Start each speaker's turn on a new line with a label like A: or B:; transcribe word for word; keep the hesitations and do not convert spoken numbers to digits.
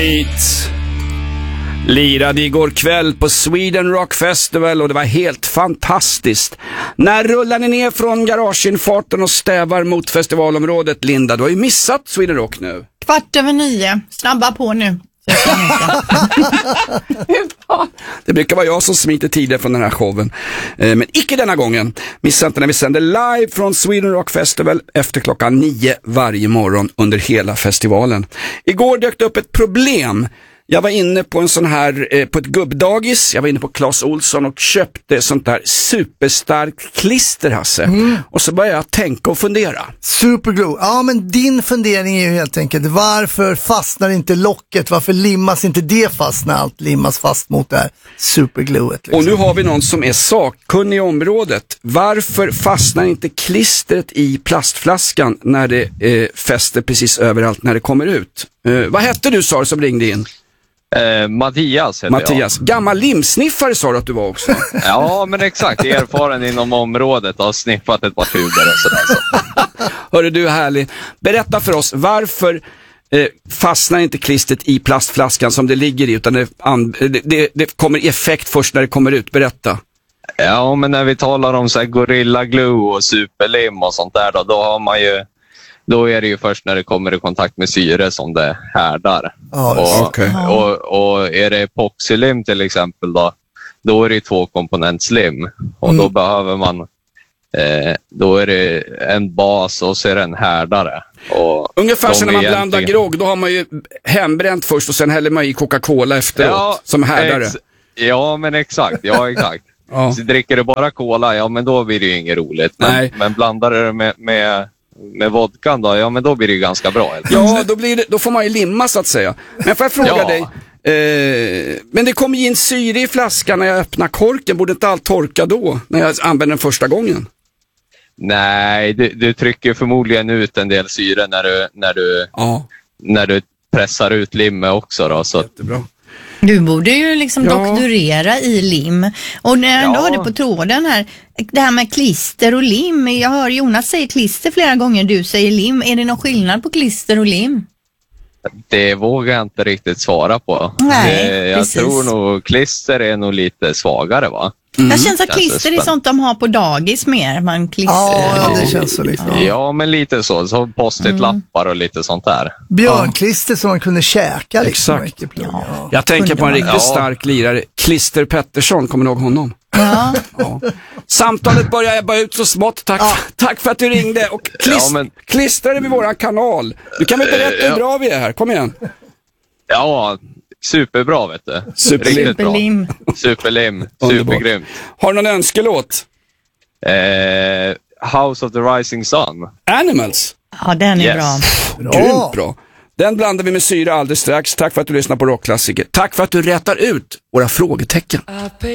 A: Lirade igår kväll på Sweden Rock Festival och det var helt fantastiskt. När rullar ni ner från garageinfarten och stävar mot festivalområdet, Linda? Du har ju missat Sweden Rock nu.
B: Kvart över nio. Snabba på nu.
A: Det brukar vara jag som smiter tidigare från den här showen. Men icke denna gången. Missa inte när vi sänder live från Sweden Rock Festival efter klockan nio varje morgon under hela festivalen. Igår dök det upp ett problem. Jag var inne på en sån här, eh, på ett gubbdagis. Jag var inne på Clas Ohlson och köpte sånt där superstarkt klister, Hasse. Mm. Och så började jag tänka och fundera.
C: Superglue. Ja, men din fundering är ju helt enkelt, varför fastnar inte locket? Varför limmas inte det fast när allt limmas fast mot det här supergluet? Liksom?
A: Och nu har vi någon som är sakkunnig i området. Varför fastnar inte klistret i plastflaskan när det eh, fäster precis överallt när det kommer ut? Eh, vad hette du, sa som ringde in?
D: Eh, Mattias heter
A: Mattias, jag. Gammal limsniffare sa du att du var också.
D: Ja, men exakt. Erfaren inom området och har sniffat ett par tuber och sådär. Så.
A: Hörru du, härlig. Berätta för oss, varför eh, fastnar inte klistret i plastflaskan som det ligger i, utan det, det, det, det kommer i effekt först när det kommer ut. Berätta.
D: Ja, men när vi talar om så här Gorilla Glue och superlim och sånt där, då, då har man ju Då är det ju först när det kommer i kontakt med syre som det härdar.
C: Oh,
D: och,
A: okay.
D: och, och är det epoxylim till exempel då, då är det tvåkomponentslim. Och mm. då behöver man, eh, då är det en bas och så är det en härdare. Och
A: ungefär som när man
D: egentligen...
A: blandar grogg, då har man ju hembränt först och sen häller man i Coca-Cola efteråt, ja, som härdare. Ex-
D: ja, men exakt. Ja, exakt.
A: Ja.
D: Så dricker du bara cola, ja men då blir det ju inget roligt. Men, men blandar du det med... med med vodkan då, ja men då blir det ju ganska bra.
A: Ja, då, blir det, då får man ju limma så att säga. Men får jag fråga ja. dig, eh, men det kommer ju in syre i flaskan när jag öppnar korken. Borde inte allt torka då, när jag använder den första gången?
D: Nej, du, du trycker förmodligen ut en del syre när du, när du,
A: ja.
D: när du pressar ut limmet också då. Så.
A: Jättebra.
B: Du borde ju liksom ja. doktorera i lim. Och när jag ja. har det på tråden här, det här med klister och lim. Jag hör Jonas säga klister flera gånger, du säger lim. Är det någon skillnad på klister och lim?
D: Det vågar jag inte riktigt svara på.
B: Nej,
D: det, jag
B: precis.
D: tror nog klister är nog lite svagare, va?
B: Mm. Jag känns att klister är sånt de har på dagis mer. Man klistrar.
C: Ja, det känns så liksom.
D: Ja, ja men lite så. Så post-it-lappar och lite sånt där.
C: Björnklister som man kunde käka. Liksom.
A: Exakt. Ja. Jag tänker på en riktigt ja. stark lirare. Klister Pettersson, kommer du ihåg honom?
B: Ja.
A: ja. Samtalet börjar ebba ut så smått. Tack, ja. tack för att du ringde. Och klist- ja, men... klistrade vid våran kanal. Du kan väl berätta uh, hur bra vi är här. Kom igen.
D: Ja, superbra vet du.
A: Superlim.
B: Superlim.
D: Superlim. Supergrymt.
A: Har du någon önskelåt?
D: Eh, House of the Rising Sun.
A: Animals?
B: Ja, den är
D: yes.
B: bra.
A: bra. Grymt bra. Den blandar vi med syra alldeles strax. Tack för att du lyssnar på Rockklassiker. Tack för att du rätar ut våra frågetecken.